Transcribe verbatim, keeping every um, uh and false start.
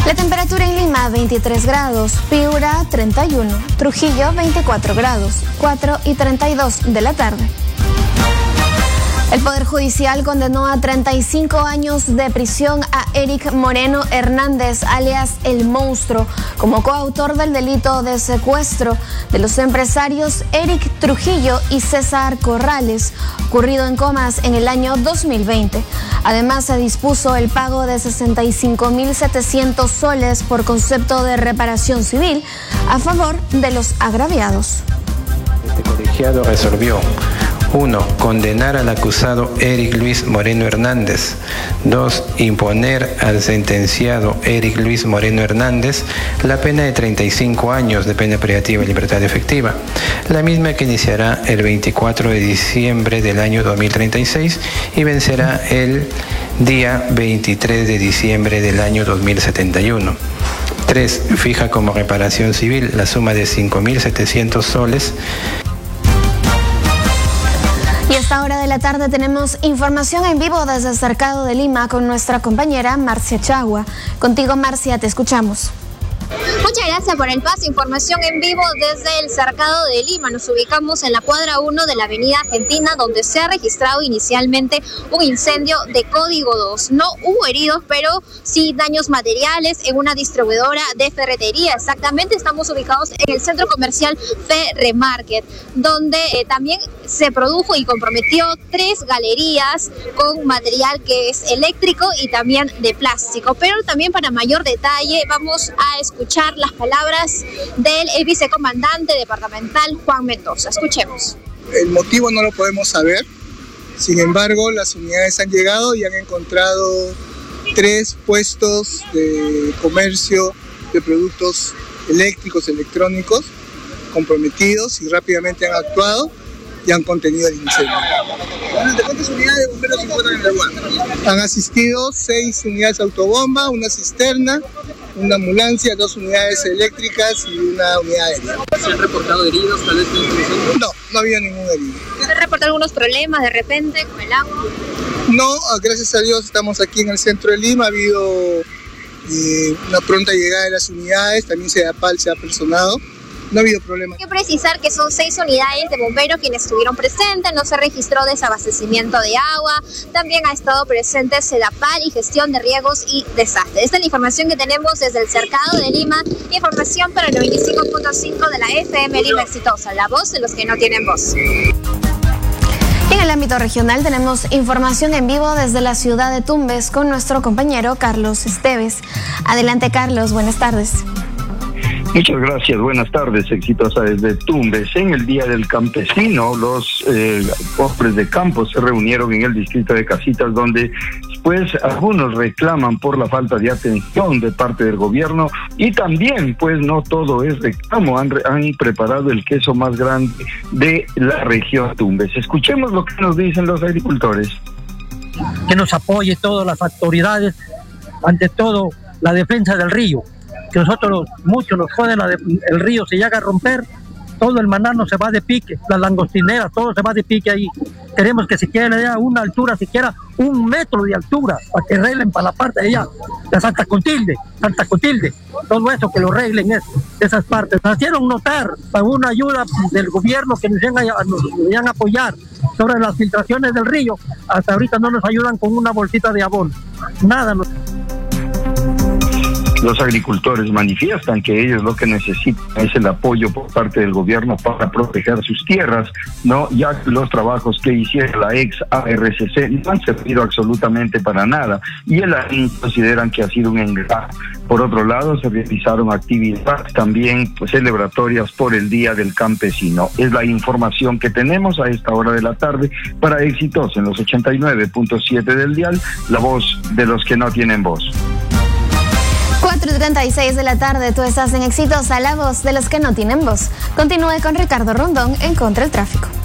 La temperatura en Lima veintitrés grados, Piura treinta y uno, Trujillo veinticuatro grados, cuatro y treinta y dos de la tarde. El Poder Judicial condenó a treinta y cinco años de prisión a Eric Moreno Hernández, alias El Monstruo, como coautor del delito de secuestro de los empresarios Eric Trujillo y César Corrales, ocurrido en Comas en el año dos mil veinte. Además, se dispuso el pago de sesenta y cinco mil setecientos soles por concepto de reparación civil a favor de los agraviados. Este colegiado resolvió: uno. Condenar al acusado Eric Luis Moreno Hernández. dos. Imponer al sentenciado Eric Luis Moreno Hernández la pena de treinta y cinco años de pena privativa y libertad efectiva, la misma que iniciará el veinticuatro de diciembre del año dos mil treinta y seis y vencerá el día veintitrés de diciembre del año dos mil setenta y uno. tres. Fija como reparación civil la suma de cinco mil setecientos soles. Y a esta hora de la tarde tenemos información en vivo desde el Cercado de Lima con nuestra compañera Marcia Chagua. Contigo, Marcia, te escuchamos. Muchas gracias por el paso. Información en vivo desde el Cercado de Lima. Nos ubicamos en la cuadra uno de la avenida Argentina, donde se ha registrado inicialmente un incendio de código dos. No hubo heridos, pero sí daños materiales en una distribuidora de ferretería. Exactamente, estamos ubicados en el centro comercial Ferremarket, donde eh, también se produjo y comprometió tres galerías con material que es eléctrico y también de plástico. Pero también, para mayor detalle, vamos a escuchar las palabras del el vicecomandante departamental Juan Mendoza. Escuchemos. El motivo no lo podemos saber, sin embargo las unidades han llegado y han encontrado tres puestos de comercio de productos eléctricos, electrónicos, comprometidos, y rápidamente han actuado y han contenido el incendio. ¿De cuántas unidades de bomberos se encuentran en el lugar? Han asistido seis unidades autobomba, una cisterna, una ambulancia, dos unidades eléctricas y una unidad aérea. ¿Se han reportado heridos tal vez en este incendio? No, no había ningún herido. ¿Se han reportado algunos problemas de repente con el agua? No, gracias a Dios estamos aquí en el centro de Lima. Ha habido eh, una pronta llegada de las unidades, también SEDAPAL se ha personado. No ha habido problema. Hay que precisar que son seis unidades de bomberos quienes estuvieron presentes, no se registró desabastecimiento de agua, también ha estado presente SEDAPAL y gestión de riesgos y desastres. Esta es la información que tenemos desde el Cercado de Lima, información para el noventa y cinco punto cinco de la F M Lima Exitosa, la voz de los que no tienen voz. En el ámbito regional tenemos información en vivo desde la ciudad de Tumbes con nuestro compañero Carlos Esteves. Adelante, Carlos, buenas tardes. Muchas gracias, buenas tardes, Exitosa desde Tumbes. En el Día del Campesino, los eh, hombres de campo se reunieron en el distrito de Casitas, donde pues algunos reclaman por la falta de atención de parte del gobierno, y también pues no todo es reclamo, han, han preparado el queso más grande de la región Tumbes. Escuchemos lo que nos dicen los agricultores. Que nos apoye todas las autoridades, ante todo la defensa del río. Que nosotros, mucho nos joden, la de, el río se llega a romper, todo el manano se va de pique, las langostineras, todo se va de pique ahí. Queremos que siquiera le dé una altura, siquiera un metro de altura, para que arreglen para la parte de allá, de Santa Cotilde, Santa Cotilde, todo eso que lo arreglen es, esas partes. Nos hicieron notar para una ayuda del gobierno que nos iban a, nos iban a apoyar sobre las filtraciones del río. Hasta ahorita no nos ayudan con una bolsita de abono, nada nos... Los agricultores manifiestan que ellos lo que necesitan es el apoyo por parte del gobierno para proteger sus tierras, no, ya que los trabajos que hicieron la ex A R C C no han servido absolutamente para nada, y el A N I consideran que ha sido un engaño. Por otro lado, se realizaron actividades también pues, celebratorias por el Día del Campesino. Es la información que tenemos a esta hora de la tarde para Exitosa en los ochenta y nueve punto siete del dial, la voz de los que no tienen voz. cuatro y treinta y seis de la tarde, tú estás en Exitosa, la voz de los que no tienen voz. Continúe con Ricardo Rondón en Contra el Tráfico.